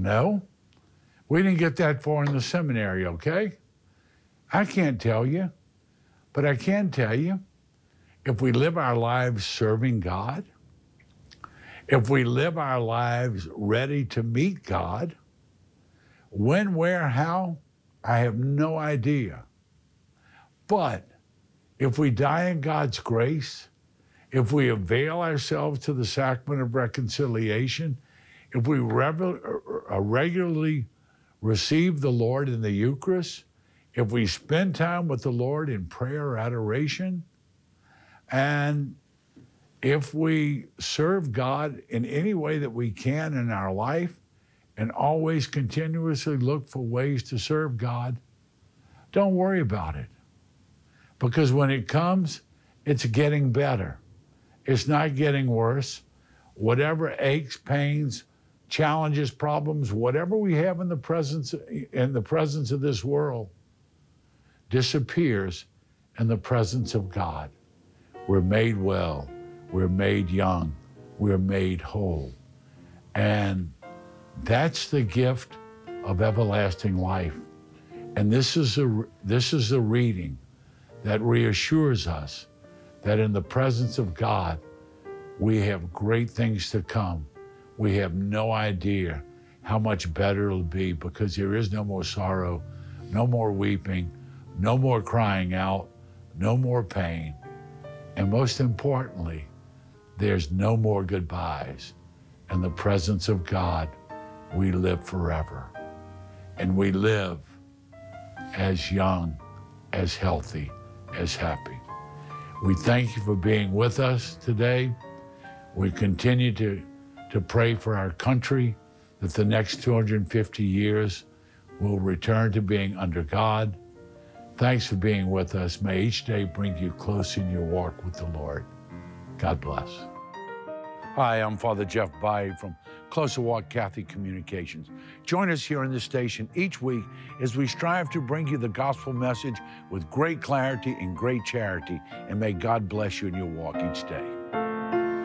know. We didn't get that far in the seminary, okay? I can't tell you, but I can tell you, if we live our lives serving God, if we live our lives ready to meet God, when, where, how, I have no idea. But if we die in God's grace, if we avail ourselves to the sacrament of reconciliation, if we regularly receive the Lord in the Eucharist, if we spend time with the Lord in prayer or adoration, and if we serve God in any way that we can in our life, and always continuously look for ways to serve God, don't worry about it. Because when it comes, it's getting better. It's not getting worse. Whatever aches, pains, challenges, problems, whatever we have in the presence of this world disappears in the presence of God. We're made well, we're made young, we're made whole. And that's the gift of everlasting life. And this is a reading that reassures us that in the presence of God, we have great things to come. We have no idea how much better it'll be, because there is no more sorrow, no more weeping, no more crying out, no more pain. And most importantly, there's no more goodbyes. In the presence of God, we live forever. And we live as young, as healthy, as happy. We thank you for being with us today. We continue to pray for our country, that the next 250 years will return to being under God. Thanks for being with us. May each day bring you close in your walk with the Lord. God bless. Hi, I'm Father Jeff Baye from Closer Walk Catholic Communications. Join us here on this station each week as we strive to bring you the gospel message with great clarity and great charity. And may God bless you in your walk each day.